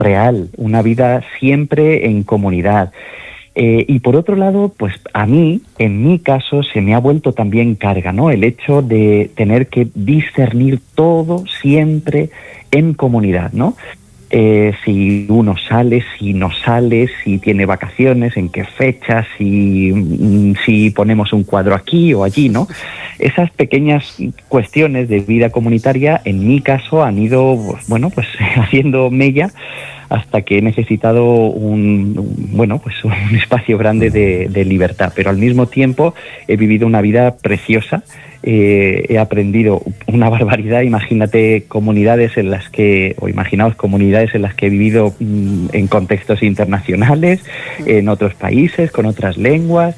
real, una vida siempre en comunidad. Y por otro lado, pues a mí, en mi caso, se me ha vuelto también carga, ¿no? El hecho de tener que discernir todo siempre en comunidad, ¿no? Si uno sale, si no sale, si tiene vacaciones, en qué fechas, si ponemos un cuadro aquí o allí, ¿no? Esas pequeñas cuestiones de vida comunitaria, en mi caso, han ido, bueno, pues haciendo mella hasta que he necesitado un espacio grande de libertad. Pero al mismo tiempo he vivido una vida preciosa. He aprendido una barbaridad. Imaginaos comunidades en las que he vivido en contextos internacionales, en otros países, con otras lenguas.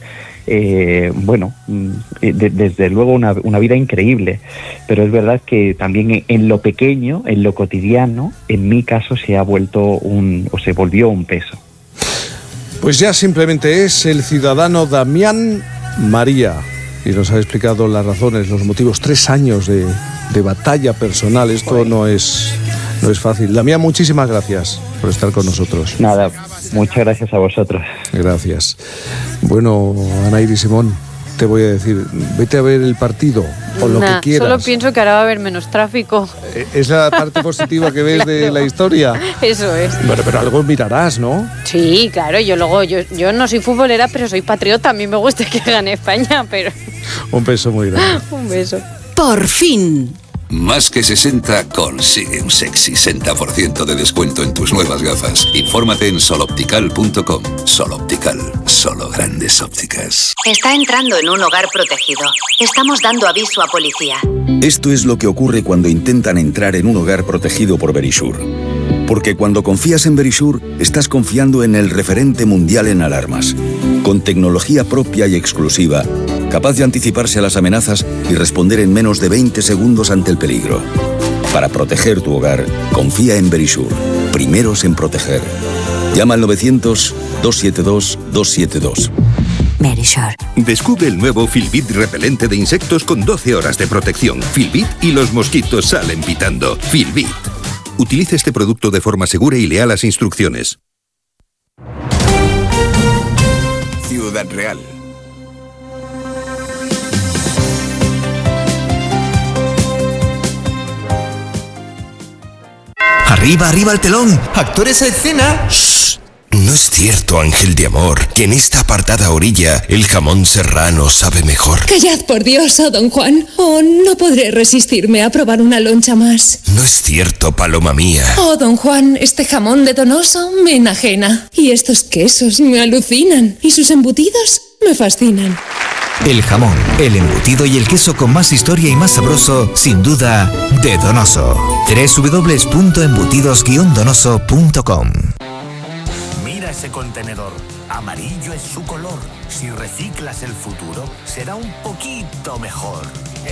Desde luego una vida increíble, pero es verdad que también en lo pequeño, en lo cotidiano, en mi caso se volvió un peso. Pues ya simplemente es el ciudadano Damián María, y nos ha explicado las razones, los motivos. 3 años de batalla personal, esto no es fácil. Damián, muchísimas gracias por estar con nosotros. Nada, muchas gracias a vosotros. Gracias. Bueno, Anaíri Simón, te voy a decir, vete a ver el partido o lo que quieras. Solo pienso que ahora va a haber menos tráfico. ¿Es la parte positiva que ves? Claro, de la historia? Eso es. Bueno, pero algo mirarás, ¿no? Sí, claro, yo no soy futbolera, pero soy patriota. A mí me gusta que gane España, pero... Un beso muy grande. Un beso. Por fin. Más que 60 consigue un sexy 60% de descuento en tus nuevas gafas. Infórmate en soloptical.com. Soloptical, solo grandes ópticas. Está entrando en un hogar protegido. Estamos dando aviso a policía. Esto es lo que ocurre cuando intentan entrar en un hogar protegido por Verisure. Porque cuando confías en Verisure, estás confiando en el referente mundial en alarmas. Con tecnología propia y exclusiva, capaz de anticiparse a las amenazas y responder en menos de 20 segundos ante el peligro. Para proteger tu hogar, confía en Verisure. Primeros en proteger. Llama al 900-272-272. Verisure. Descubre el nuevo Filbit repelente de insectos con 12 horas de protección. Filbit y los mosquitos salen pitando. Filbit. Utilice este producto de forma segura y lea las instrucciones. Ciudad Real. ¡Arriba, arriba el telón! ¡Actores a escena! ¡Shh! No es cierto, ángel de amor, que en esta apartada orilla el jamón serrano sabe mejor. Callad, por Dios, oh don Juan. Oh, no podré resistirme a probar una loncha más. No es cierto, paloma mía. Oh, don Juan, este jamón de Donoso me enajena. Y estos quesos me alucinan. Y sus embutidos me fascinan. El jamón, el embutido y el queso con más historia y más sabroso, sin duda, de Donoso. www.embutidos-donoso.com. Mira ese contenedor. Amarillo es su color. Si reciclas el futuro, será un poquito mejor.